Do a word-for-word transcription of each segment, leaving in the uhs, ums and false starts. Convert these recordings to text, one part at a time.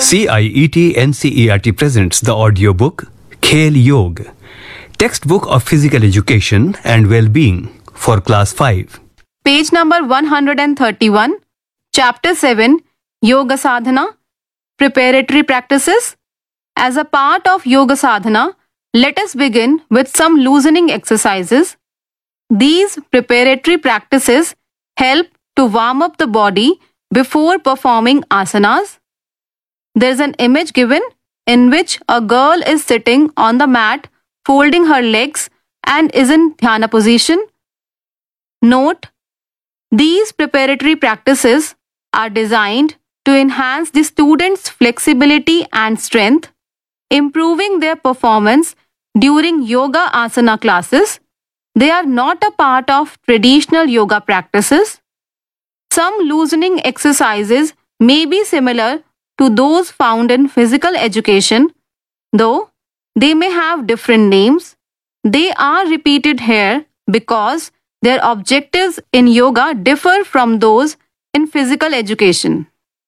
C I E T N C E R T presents the audiobook Khel Yog, textbook of physical education and well-being for class five. Page number one hundred thirty-one, Chapter seven, Yoga Sadhana, Preparatory Practices. As a part of Yoga Sadhana, let us begin with some loosening exercises. These preparatory practices help to warm up the body before performing asanas. There is an image given in which a girl is sitting on the mat folding her legs and is in dhyana position. Note, these preparatory practices are designed to enhance the students' flexibility and strength, improving their performance during yoga asana classes. They are not a part of traditional yoga practices. Some loosening exercises may be similar to those found in physical education, though they may have different names. They are repeated here because their objectives in yoga differ from those in physical education.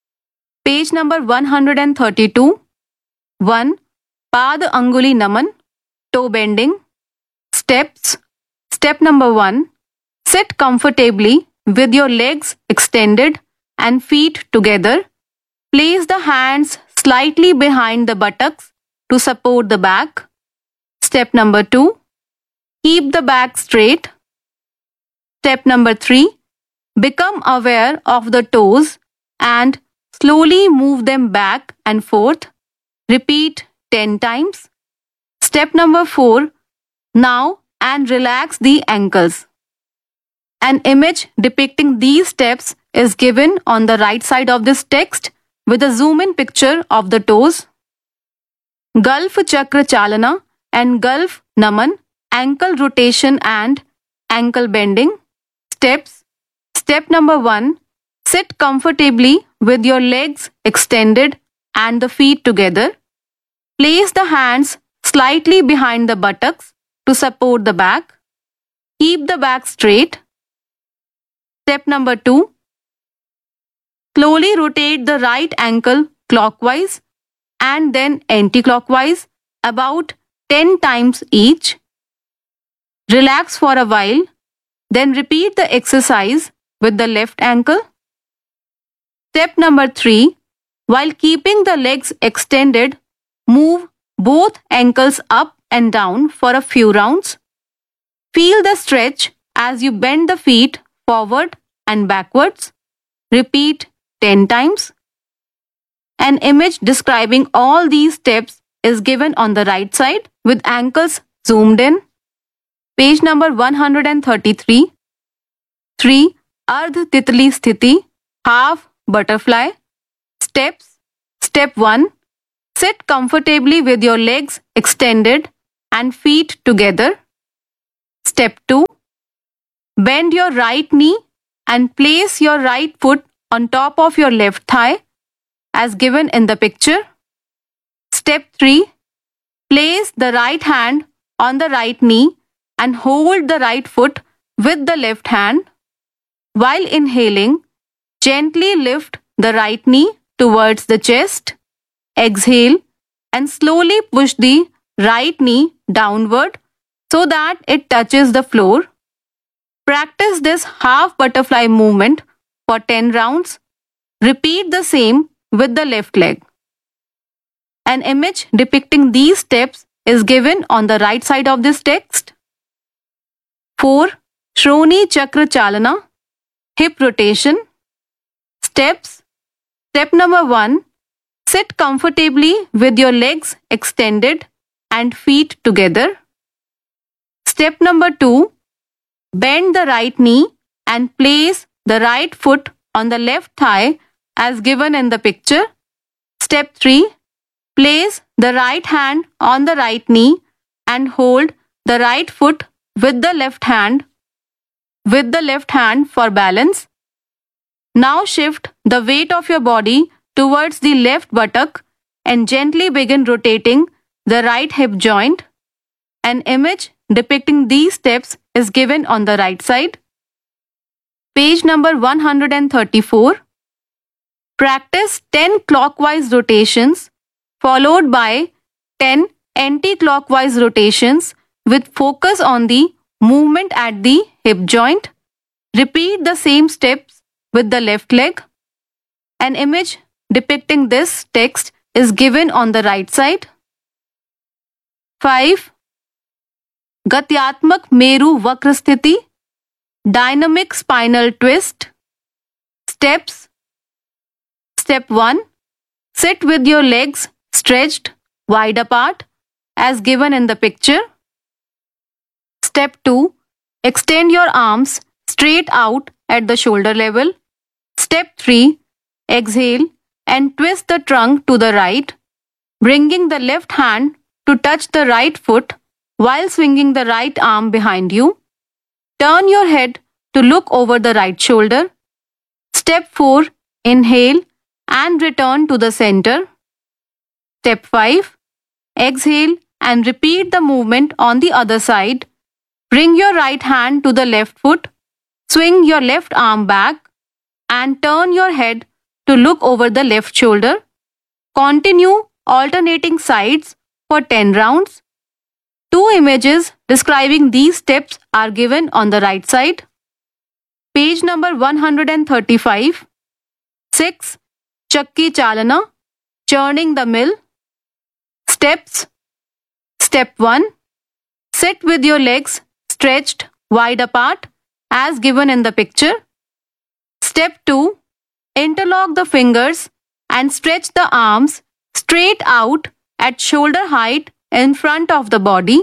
Page number one hundred thirty-two. one. Pad Anguli Naman, toe bending. Steps. Step number one. Sit comfortably with your legs extended and feet together. Place the hands slightly behind the buttocks to support the back. Step number two. Keep the back straight. Step number three. Become aware of the toes and slowly move them back and forth. Repeat ten times. Step number four. Now and relax the ankles. An image depicting these steps is given on the right side of this text with a zoom-in picture of the toes. Gulf Chakra Chalana and Gulf Naman, ankle rotation and ankle bending. Steps. Step number one. Sit comfortably with your legs extended and the feet together. Place the hands slightly behind the buttocks to support the back. Keep the back straight. Step number two. Slowly rotate the right ankle clockwise and then anti-clockwise about ten times each. Relax for a while, then repeat the exercise with the left ankle. Step number three. While keeping the legs extended, move both ankles up and down for a few rounds. Feel the stretch as you bend the feet forward and backwards. Repeat ten times. An image describing all these steps is given on the right side with ankles zoomed in. Page number one hundred thirty-three. three. Ardh Titli Sthiti, half butterfly. Steps. Step one. Sit comfortably with your legs extended and feet together. Step two. Bend your right knee and place your right foot on top of your left thigh as given in the picture. Step three. Place the right hand on the right knee and hold the right foot with the left hand. While inhaling, gently lift the right knee towards the chest. Exhale and slowly push the right knee downward so that it touches the floor. Practice this half butterfly movement for ten rounds. Repeat the same with the left leg. An image depicting these steps is given on the right side of this text. four. Shroni Chakra Chalana, hip rotation. Steps. Step number one. Sit comfortably with your legs extended and feet together. Step number two. Bend the right knee and place the right foot on the left thigh as given in the picture. Step three. Place the right hand on the right knee and hold the right foot with the left hand with the left hand for balance. Now shift the weight of your body towards the left buttock and gently begin rotating the right hip joint. An image depicting these steps is given on the right side. Page number one hundred thirty-four. Practice ten clockwise rotations followed by ten anti-clockwise rotations with focus on the movement at the hip joint. Repeat the same steps with the left leg. An image depicting this text is given on the right side. five. Gatyatmak Meru Vakra Sthiti, dynamic spinal twist. Steps. Step one. Sit with your legs stretched wide apart as given in the picture. Step two. Extend your arms straight out at the shoulder level. Step three. Exhale and twist the trunk to the right, bringing the left hand to touch the right foot while swinging the right arm behind you. Turn your head to look over the right shoulder. Step four. Inhale and return to the center. Step five. Exhale and repeat the movement on the other side. Bring your right hand to the left foot, swing your left arm back, and turn your head to look over the left shoulder. Continue alternating sides for ten rounds. Two images describing these steps are given on the right side. Page number one hundred thirty-five. six. Chakki Chalana, churning the mill. Steps. Step one. Sit with your legs stretched wide apart as given in the picture. Step two. Interlock the fingers and stretch the arms straight out at shoulder height in front of the body.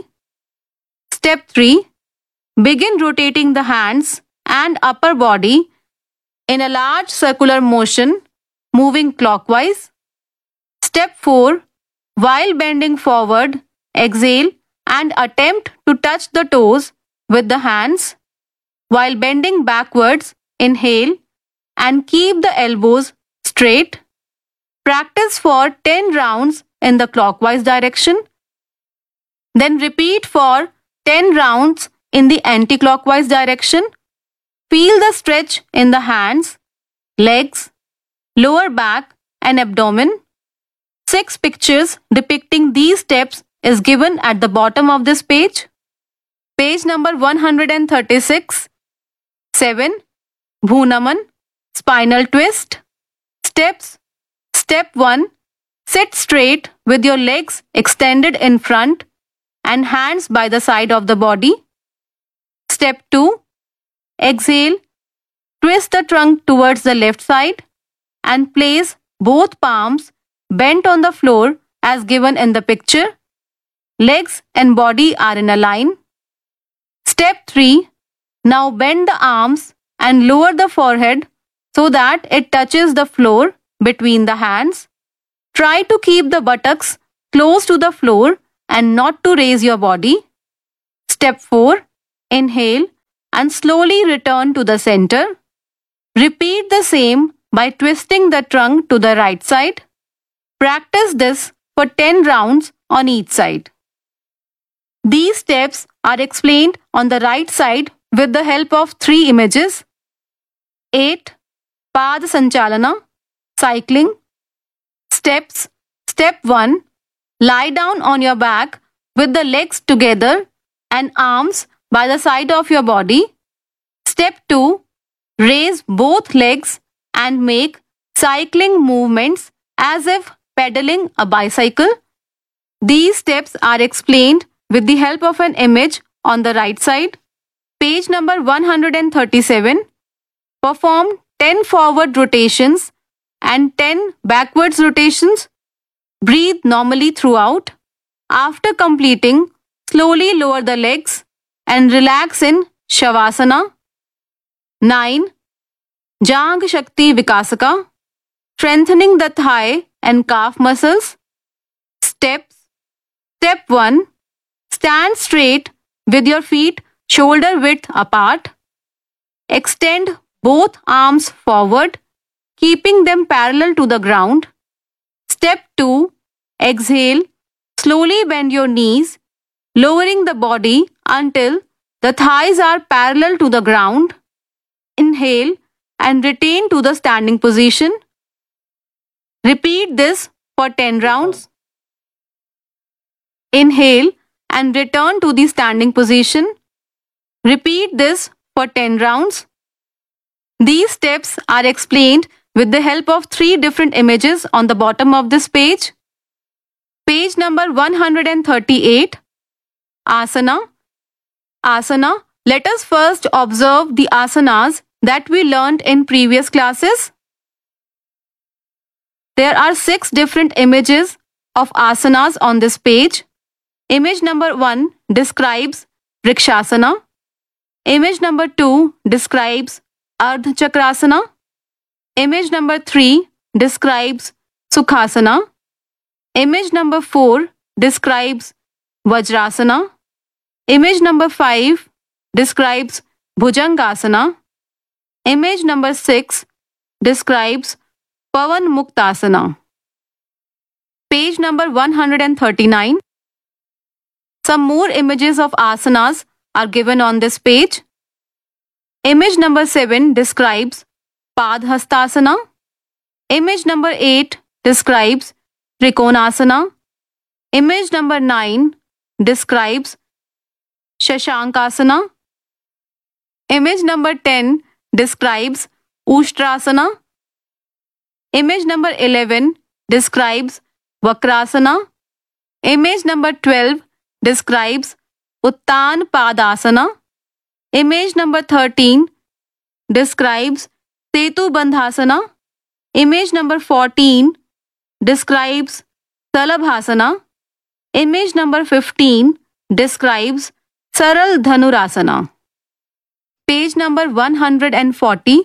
Step three. Begin rotating the hands and upper body in a large circular motion, moving clockwise. Step four. While bending forward, exhale and attempt to touch the toes with the hands. While bending backwards, inhale and keep the elbows straight. Practice for ten rounds in the clockwise direction. Then repeat for ten rounds in the anti-clockwise direction. Feel the stretch in the hands, legs, lower back and abdomen. Six pictures depicting these steps is given at the bottom of this page. Page number one hundred thirty-six. seven. Bhunaman, spinal twist. Steps. Step one. Sit straight with your legs extended in front and hands by the side of the body. Step two. Exhale. Twist the trunk towards the left side and place both palms bent on the floor as given in the picture. Legs and body are in a line. Step three. Now bend the arms and lower the forehead so that it touches the floor between the hands. Try to keep the buttocks close to the floor and not to raise your body. Step four. Inhale and slowly return to the center. Repeat the same by twisting the trunk to the right side. Practice this for ten rounds on each side. These steps are explained on the right side with the help of three images. eight. Pad Sanchalana, cycling. Steps. Step one. Lie down on your back with the legs together and arms by the side of your body. Step two. Raise both legs and make cycling movements as if pedaling a bicycle. These steps are explained with the help of an image on the right side. Page number one hundred thirty-seven. Perform ten forward rotations and ten backwards rotations. Breathe normally throughout. After completing, slowly lower the legs and relax in Shavasana. nine. Jang Shakti Vikasaka, strengthening the thigh and calf muscles. Steps. Step one. Stand straight with your feet shoulder width apart. Extend both arms forward, keeping them parallel to the ground. Step two. Exhale. Slowly bend your knees, lowering the body until the thighs are parallel to the ground. Inhale and retain to the standing position. Repeat this for ten rounds. Inhale and return to the standing position. Repeat this for ten rounds. These steps are explained with the help of three different images on the bottom of this page. Page number one hundred thirty-eight. Asana. Asana. Let us first observe the asanas that we learned in previous classes. There are six different images of asanas on this page. Image number one describes Vrikshasana. Image number two describes Ardha Chakrasana. Image number three describes Sukhasana. Image number four describes Vajrasana. Image number five describes Bhujangasana. Image number six describes Pavan Muktasana. Page number one hundred thirty-nine. Some more images of asanas are given on this page. Image number seven describes Padhastasana. Image number eight describes Trikonasana. Image number nine describes Shashankasana. Image number ten describes Ushtrasana. Image number eleven describes Vakrasana. Image number twelve describes Uttan Padasana. Image number thirteen describes Setu Bandhasana. Image number fourteen describes Salabhasana. Image number fifteen describes Saral Dhanurasana. Page number one hundred forty.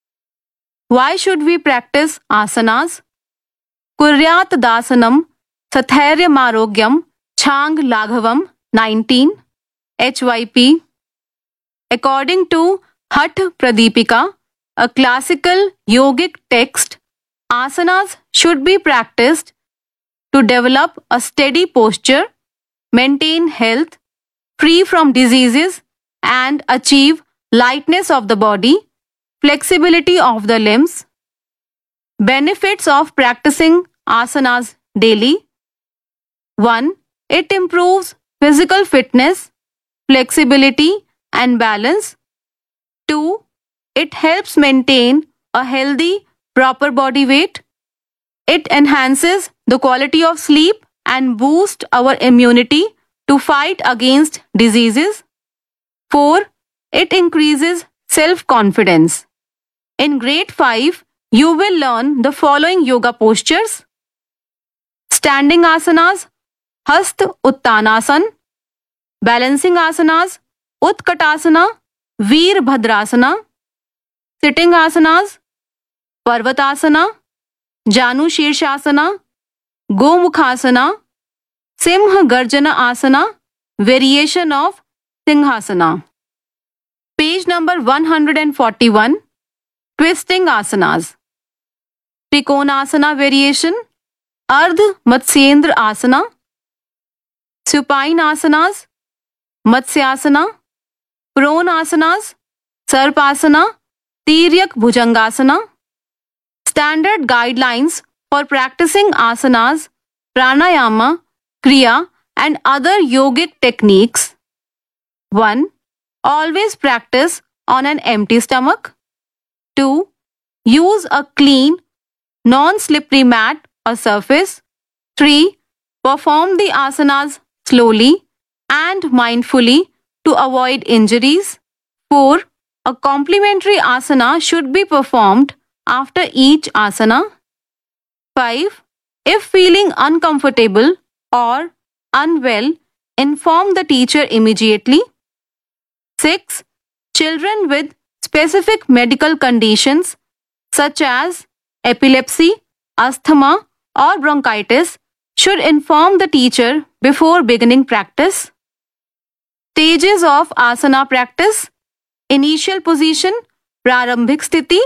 Why should we practice asanas? Kuryat Dasanam Sathairya Marogyam Chang Laghavam nineteen H Y P. According to Hat Pradipika, a classical yogic text, asanas should be practiced to develop a steady posture, maintain health, free from diseases, and achieve lightness of the body, flexibility of the limbs. Benefits of practicing asanas daily. one. It improves physical fitness, flexibility, and balance. two. It helps maintain a healthy, proper body weight. It enhances the quality of sleep and boosts our immunity to fight against diseases. four. It increases self-confidence. In grade five, you will learn the following yoga postures. Standing asanas, Hast Uttanasan. Balancing asanas, Utkatasana, Veerbhadrasana. Sitting asanas, Parvatasana, Janu Shirshasana, Gomukhasana, Simha Garjana Asana, variation of Singhasana. Page number one hundred forty-one. Twisting asanas. Trikonasana variation, Ardh Matsyendra Asana. Supine asanas, Matsyasana. Prone asanas, Sarpasana, Tiryak Bhujangasana. Standard guidelines for practicing asanas, pranayama, kriya, and other yogic techniques. one. Always practice on an empty stomach. two. Use a clean, non-slippery mat or surface. three. Perform the asanas slowly and mindfully to avoid injuries. four. A complementary asana should be performed after each asana. five. If feeling uncomfortable or unwell, inform the teacher immediately. six. Children with specific medical conditions such as epilepsy, asthma, or bronchitis should inform the teacher before beginning practice. Stages of asana practice. Initial position, Prarambhik Sthiti.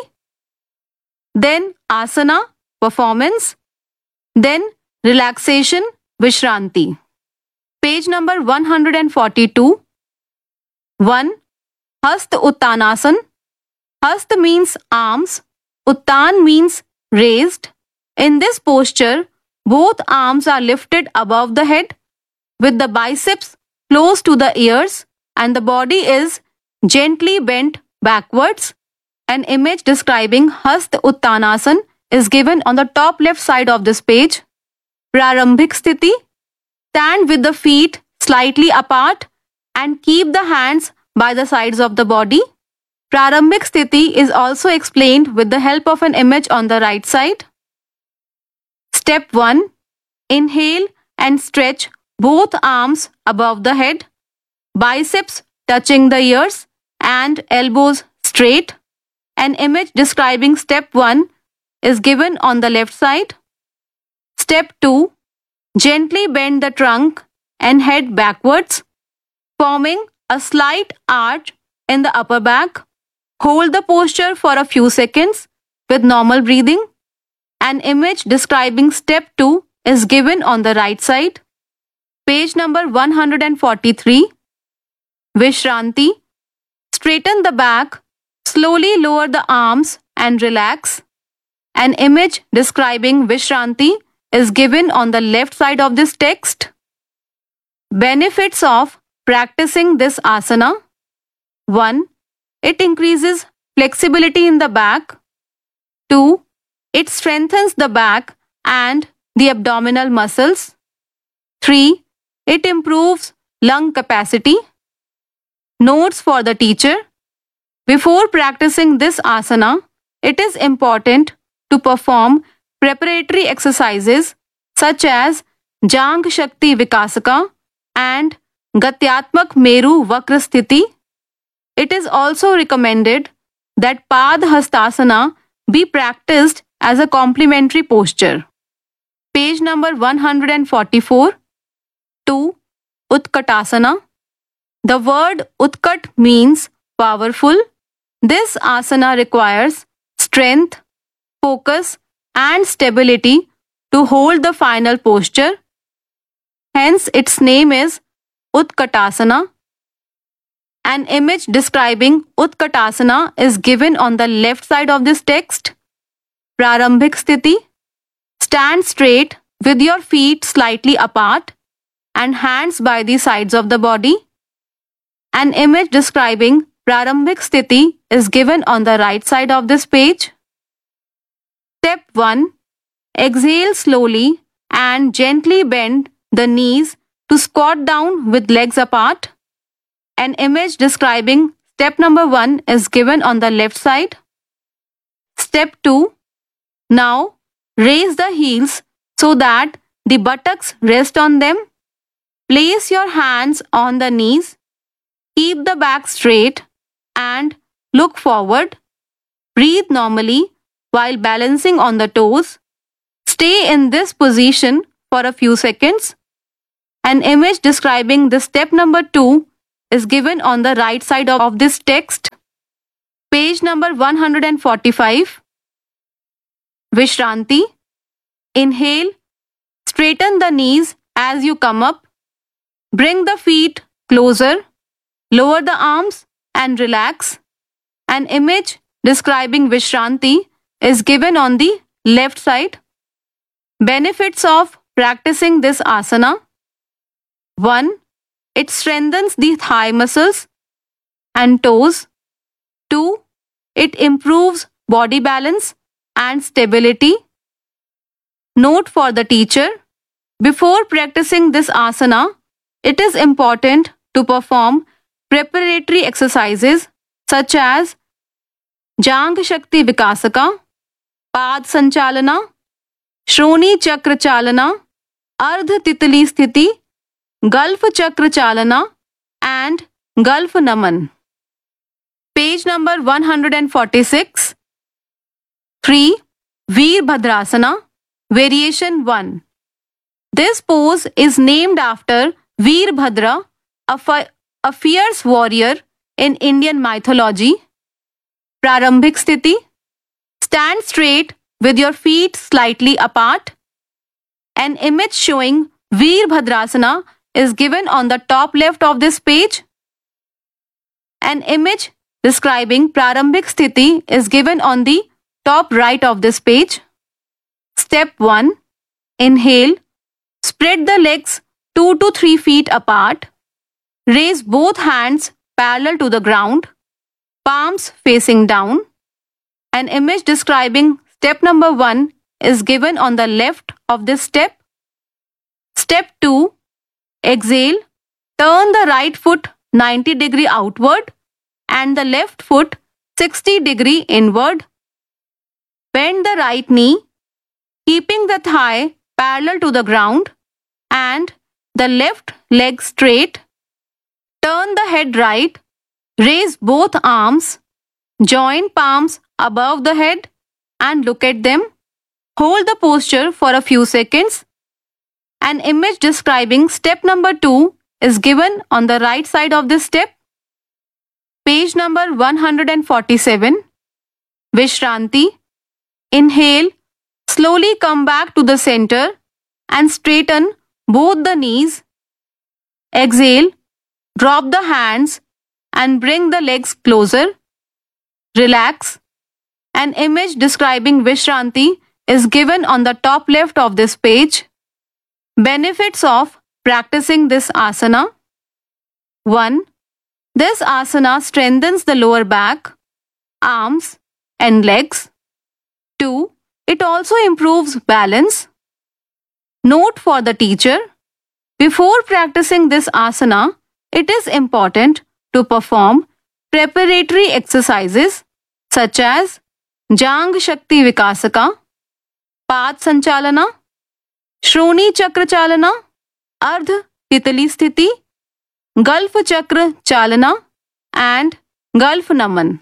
Then asana, performance. Then relaxation, Vishranti. Page number one hundred forty-two. one. Hast Uttanasan. Hast means arms. Uttan means raised. In this posture, both arms are lifted above the head with the biceps close to the ears and the body is gently bent backwards. An image describing Hasta Uttanasana is given on the top left side of this page. Prarambhik Sthiti. Stand with the feet slightly apart and keep the hands by the sides of the body. Prarambhik Sthiti is also explained with the help of an image on the right side. Step one. Inhale and stretch both arms above the head, biceps touching the ears and elbows straight. An image describing step one is given on the left side. Step two. Gently bend the trunk and head backwards, forming a slight arch in the upper back. Hold the posture for a few seconds with normal breathing. An image describing step two is given on the right side. Page number one hundred forty-three. Vishranti. Straighten the back, slowly lower the arms and relax. An image describing Vishranti is given on the left side of this text. Benefits of practicing this asana. one. It increases flexibility in the back. two. It strengthens the back and the abdominal muscles. three. It improves lung capacity. Notes for the teacher. Before practicing this asana, it is important to perform preparatory exercises such as Jang Shakti Vikasaka and Gatyatmak Meru Vakra Sthiti. It is also recommended that Pad Hastasana be practiced as a complementary posture. Page number one hundred forty-four. two. Utkatasana. The word Utkat means powerful. This asana requires strength, focus, and stability to hold the final posture. Hence, its name is Utkatasana. An image describing Utkatasana is given on the left side of this text. Prarambhik Sthiti. Stand straight with your feet slightly apart and hands by the sides of the body. An image describing Prarambhik Sthiti is given on the right side of this page. Step one. Exhale slowly and gently bend the knees to squat down with legs apart. An image describing step number one is given on the left side. Step two. Now raise the heels so that the buttocks rest on them. Place your hands on the knees. Keep the back straight and look forward. Breathe normally while balancing on the toes. Stay in this position for a few seconds. An image describing the step number two is given on the right side of this text. Page number one hundred forty-five. Vishranti. Inhale. Straighten the knees as you come up. Bring the feet closer. Lower the arms and relax. An image describing Vishranti is given on the left side. Benefits of practicing this asana. one. It strengthens the thigh muscles and toes. two. It improves body balance and stability. Note for the teacher. Before practicing this asana, it is important to perform preparatory exercises such as Jang Shakti Vikasaka, Pad Sanchalana, Shroni Chakra Chalana, Ardha Titali Sthiti, Gulf Chakra Chalana, and Gulf Naman. Page number one hundred forty-six. three. Veerbhadrasana, Variation one. This pose is named after Veerbhadra, a, fi- a fierce warrior in Indian mythology. Prarambhik Sthiti. Stand straight with your feet slightly apart. An image showing Veerbhadrasana is given on the top left of this page. An image describing Prarambhik Sthiti is given on the top right of this page. Step one. Inhale. Spread the legs two to three feet apart. Raise both hands parallel to the ground, palms facing down. An image describing step number one is given on the left of this step. Step two. Exhale. Turn the right foot ninety degree outward and the left foot sixty degree inward. Bend the right knee, keeping the thigh parallel to the ground and the left leg straight. Turn the head right. Raise both arms. Join palms above the head and look at them. Hold the posture for a few seconds. An image describing step number two is given on the right side of this step. Page number one hundred forty-seven. Vishranti. Inhale. Slowly come back to the center and straighten both the knees. Exhale. Drop the hands and bring the legs closer. Relax. An image describing Vishranti is given on the top left of this page. Benefits of practicing this asana. one. This asana strengthens the lower back, arms and legs. two. It also improves balance. Note for the teacher. Before practicing this asana, it is important to perform preparatory exercises such as Jang Shakti Vikasaka, Pad Sanchalana, Shroni Chakra Chalana, Ardh Titali Sthiti, Gulf Chakra Chalana and Gulf Naman.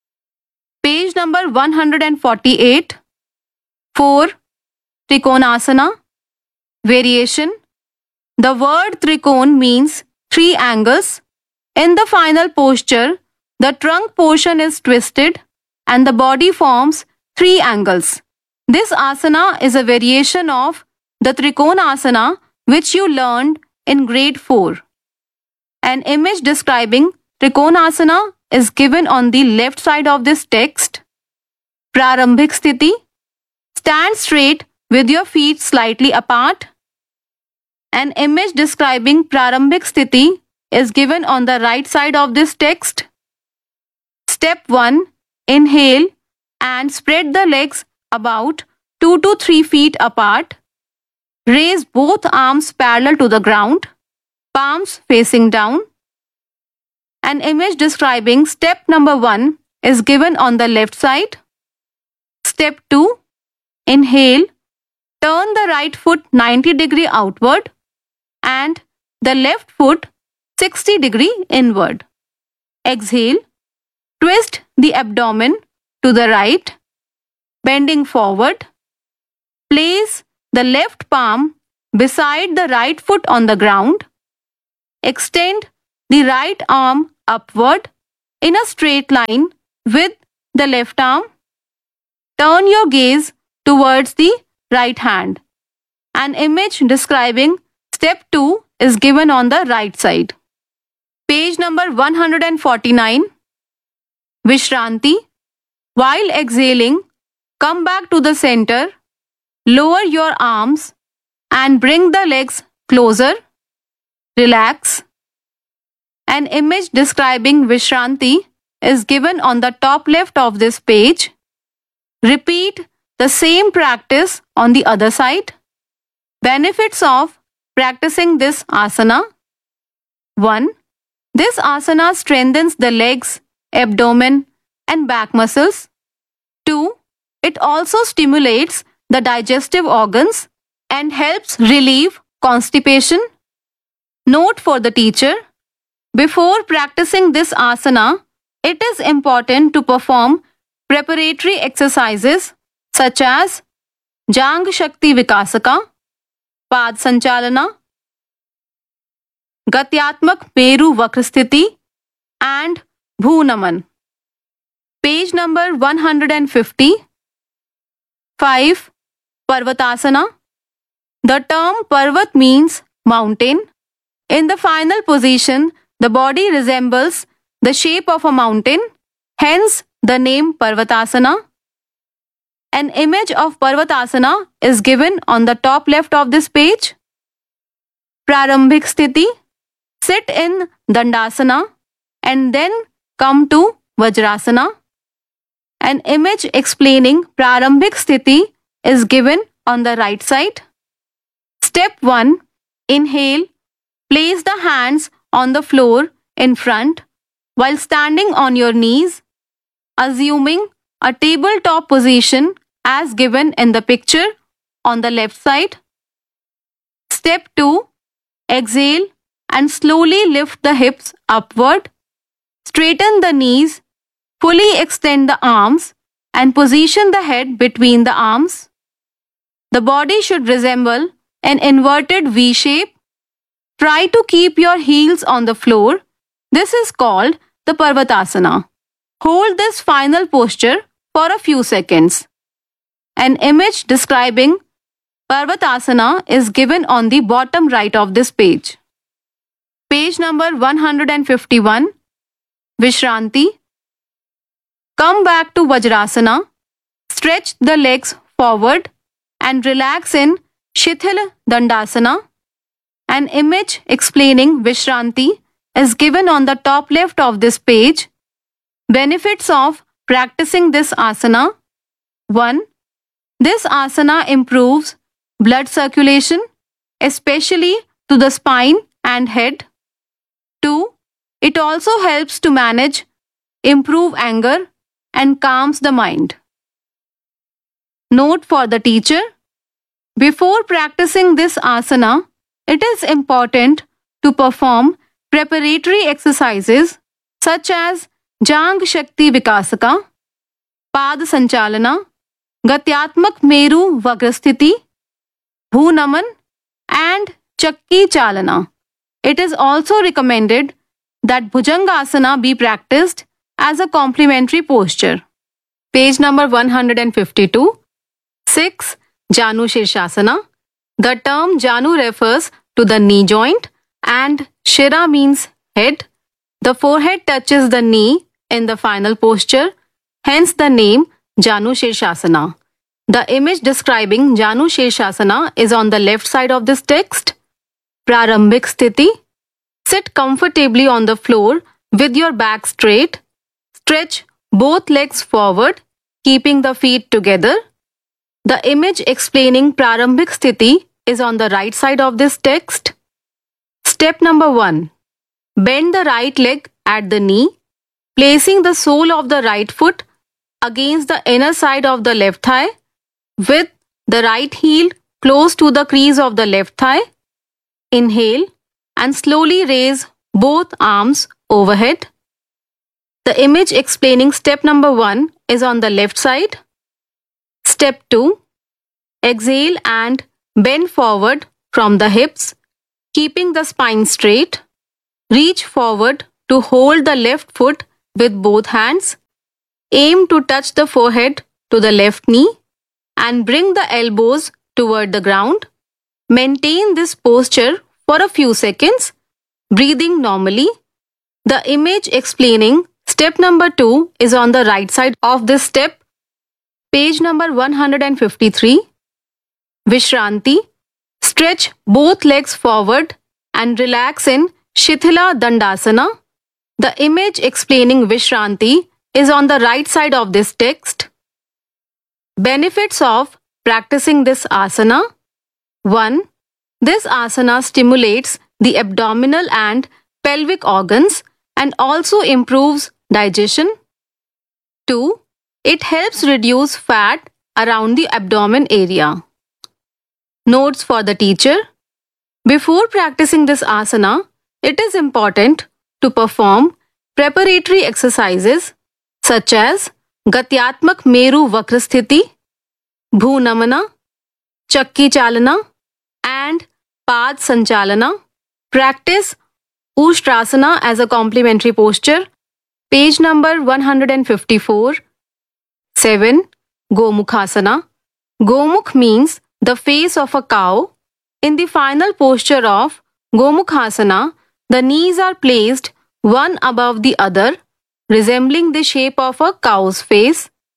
Page number one hundred forty-eight. four. Trikonasana. Variation. The word trikon means three angles. In the final posture, the trunk portion is twisted and the body forms three angles. This asana is a variation of the Trikonasana which you learned in grade four. An image describing Trikonasana is given on the left side of this text. Prarambhik Sthiti. Stand straight with your feet slightly apart. An image describing Prarambhik Sthiti is given on the right side of this text. Step one. Inhale and spread the legs about two to three feet apart. Raise both arms parallel to the ground, palms facing down. An image describing step number one is given on the left side. Step two. Inhale. Turn the right foot ninety degree outward and the left foot sixty degree inward. Exhale. Twist the abdomen to the right, bending forward. Place the left palm beside the right foot on the ground. Extend the right arm upward in a straight line with the left arm. Turn your gaze towards the right hand. An image describing step two is given on the right side. Page number one hundred forty-nine. Vishranti. While exhaling, come back to the center, lower your arms and bring the legs closer. Relax. An image describing Vishranti is given on the top left of this page. Repeat the same practice on the other side. Benefits of practicing this asana. one. This asana strengthens the legs, abdomen and back muscles. two. It also stimulates the digestive organs and helps relieve constipation. Note for the teacher. Before practicing this asana, it is important to perform preparatory exercises such as Jang Shakti Vikasaka, Pad Sanchalana, Gatyatmak Meru Vakrasthiti and Bhunaman. Page number one hundred fifty. five. Parvatasana. The term Parvat means mountain. In the final position, the body resembles the shape of a mountain, hence the name Parvatasana. An image of Parvatasana is given on the top left of this page. Prarambhik Sthiti. Sit in Dandasana and then come to Vajrasana. An image explaining Prarambhik Sthiti is given on the right side. Step one. Inhale. Place the hands on the floor in front while standing on your knees, assuming a tabletop position as given in the picture on the left side. Step two. Exhale and slowly lift the hips upward. Straighten the knees, fully extend the arms and position the head between the arms. The body should resemble an inverted V shape. Try to keep your heels on the floor. This is called the Parvatasana. Hold this final posture for a few seconds. An image describing Parvatasana is given on the bottom right of this page. Page number one hundred fifty-one. Vishranti. Come back to Vajrasana. Stretch the legs forward and relax in Shithila Dandasana. An image explaining Vishranti is given on the top left of this page. Benefits of practicing this asana. one. This asana improves blood circulation, especially to the spine and head. two. It also helps to manage, improve anger, and calms the mind. Note for the teacher. Before practicing this asana, it is important to perform preparatory exercises such as Jang Shakti Vikasaka, Pad Sanchalana, Gatyatmak Meru Vagrasthiti, Bhunaman, and Chakki Chalana. It is also recommended that Bhujangasana be practiced as a complementary posture. Page number one hundred fifty-two. six. Janu Shirshasana. The term Janu refers to the knee joint and Shira means head. The forehead touches the knee in the final posture, hence the name Janu Shirshasana. The image describing Janu Shirshasana is on the left side of this text. Prarambhik Sthiti. Sit comfortably on the floor with your back straight. Stretch both legs forward, keeping the feet together. The image explaining Prarambhik Sthiti is on the right side of this text. Step number one. Bend the right leg at the knee, placing the sole of the right foot against the inner side of the left thigh with the right heel close to the crease of the left thigh. Inhale and slowly raise both arms overhead. The image explaining step number one is on the left side. Step two. Exhale and bend forward from the hips, keeping the spine straight. Reach forward to hold the left foot with both hands. Aim to touch the forehead to the left knee and bring the elbows toward the ground. Maintain this posture for a few seconds, breathing normally. The image explaining step number two is on the right side of this step. Page number one hundred fifty-three. Vishranti. Stretch both legs forward and relax in Shithila Dandasana. The image explaining Vishranti is on the right side of this text. Benefits of practicing this asana. one. This asana stimulates the abdominal and pelvic organs and also improves digestion. two. It helps reduce fat around the abdomen area. Notes for the teacher. Before practicing this asana, it is important to perform preparatory exercises such as Gatyatmak Meru Vakrasthiti, Bhunamana, Chakki Chalana, and Pad Sanchalana. Practice Ushtrasana as a complementary posture. Page number one hundred fifty-four. seven. Gomukhasana. Gomukh means the face of a cow. In the final posture of Gomukhasana, the knees are placed one above the other, resembling the shape of a cow's face.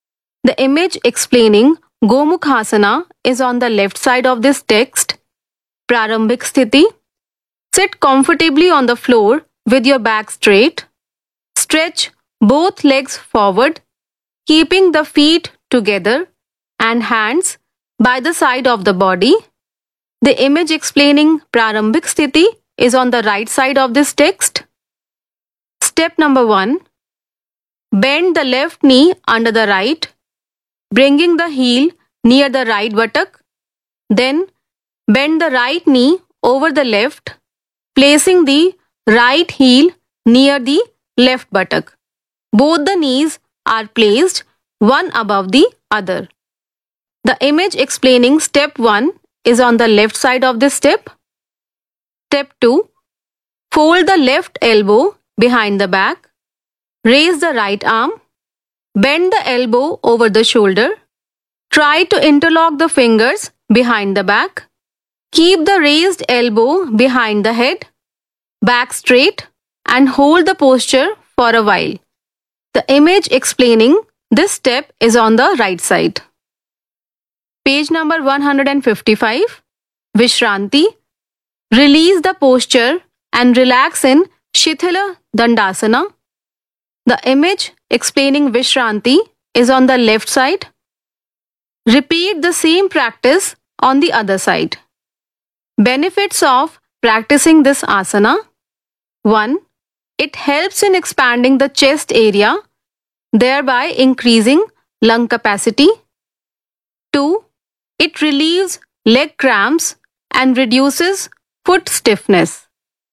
The image explaining Gomukhasana is on the left side of this text. Prarambhik Sthiti. Sit comfortably on the floor with your back straight. Stretch both legs forward, keeping the feet together and hands by the side of the body. The image explaining Prarambhik Sthiti is on the right side of this text. Step number one. Bend the left knee under the right, bringing the heel near the right buttock. Then bend the right knee over the left, placing the right heel near the left buttock. Both the knees are placed one above the other. The image explaining step one is on the left side of this step. Step two. Fold the left elbow behind the back. Raise the right arm. Bend the elbow over the shoulder. Try to interlock the fingers behind the back. Keep the raised elbow behind the head. Back straight and hold the posture for a while. The image explaining this step is on the right side. Page number one hundred fifty-five. Vishranti. Release the posture and relax in Shithila Dandasana. The image explaining Vishranti is on the left side. Repeat the same practice on the other side. Benefits of practicing this asana. one. It helps in expanding the chest area, thereby increasing lung capacity. two. It relieves leg cramps and reduces foot stiffness.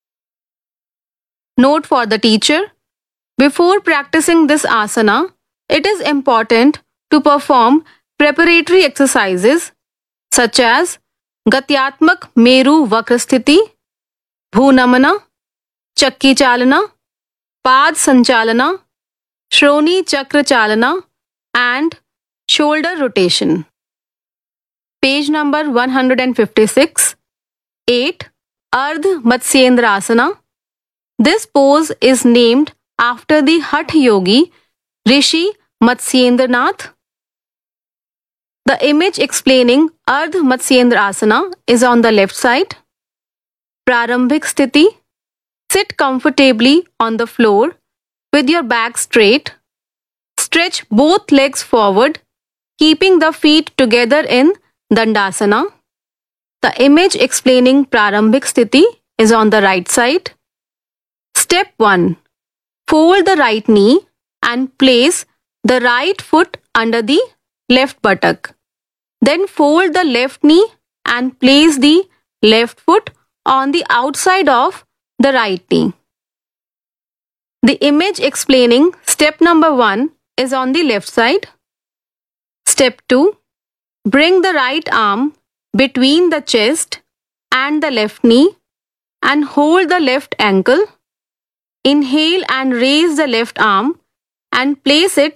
Note for the teacher. Before practicing this asana, it is important to perform preparatory exercises such as Gatyatmak Meru Vakrasthiti, Bhunamana, Chakki Chalana, Pad Sanchalana, Shroni Chakra Chalana, and shoulder rotation. Page number one hundred fifty-six. eight. Ardh Matsyendra Asana. This pose is named after the Hatha Yogi Rishi Matsyendranath. The image explaining Ardh Matsyendra Asana is on the left side. Prarambhik Sthiti. Sit comfortably on the floor with your back straight. Stretch both legs forward, keeping the feet together in Dandasana. The image explaining Prarambhik Sthiti is on the right side. Step one. Fold the right knee and place the right foot under the left buttock. Then fold the left knee and place the left foot on the outside of the right knee. The image explaining step number one is on the left side. Step two. Bring the right arm between the chest and the left knee and hold the left ankle. Inhale and raise the left arm and place it